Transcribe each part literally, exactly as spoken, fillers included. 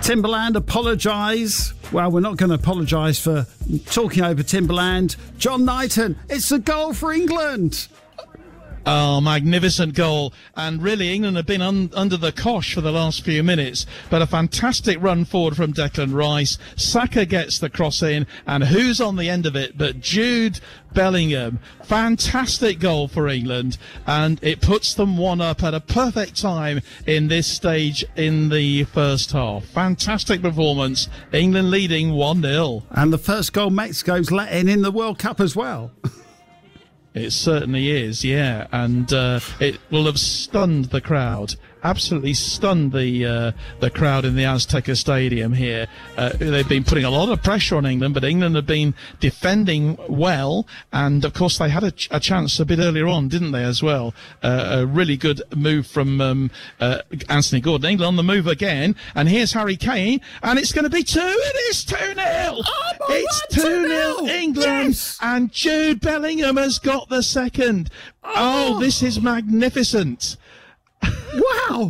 Timberland apologise. Well, we're not going to apologise for talking over Timberland. John Knighton, it's a goal for England. Oh, magnificent goal. And really, England have been un- under the cosh for the last few minutes. But a fantastic run forward from Declan Rice. Saka gets the cross in. And who's on the end of it but Jude Bellingham? Fantastic goal for England. And it puts them one up at a perfect time in this stage in the first half. Fantastic performance. England leading one nil. And the first goal Mexico's let in in the World Cup as well. It certainly is, yeah, and uh, it will have stunned the crowd. Absolutely stunned the uh, the crowd in the Azteca Stadium here. Uh, they've been putting a lot of pressure on England, but England have been defending well, and of course they had a, ch- a chance a bit earlier on, didn't they, as well? Uh, a really good move from um, uh, Anthony Gordon. England on the move again, and here's Harry Kane, and it's going to be two. It is two nil. Oh it's two nil England, yes! And Jude Bellingham has got the second. Oh, oh this is magnificent. Wow!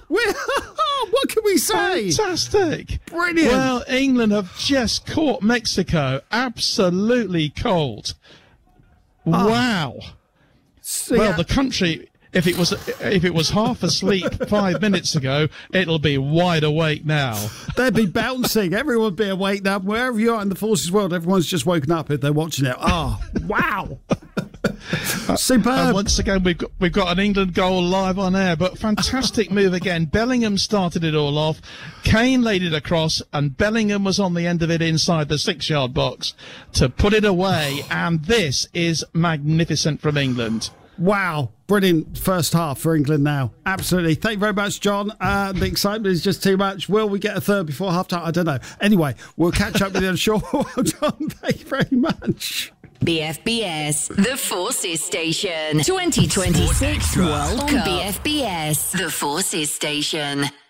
What can we say? Fantastic. Brilliant. Well, England have just caught Mexico absolutely cold. Oh. Wow. So, well, yeah. the country, if it was if it was half asleep five minutes ago, it'll be wide awake now. They'd be bouncing. Everyone would be awake now. Wherever you are in the forces world, everyone's just woken up if they're watching it. Oh, wow. Superb. And once again, we've got, we've got an England goal live on air, but fantastic move again. Bellingham started it all off. Kane laid it across, and Bellingham was on the end of it inside the six-yard box to put it away. And this is magnificent from England. Wow. Brilliant first half for England now. Absolutely. Thank you very much, John. Uh, the excitement is just too much. Will we get a third before half time? I don't know. Anyway, we'll catch up with you on short. Well, John, thank you very much. B F B S, the Forces Station. twenty twenty-six World Cup on B F B S, the Forces Station.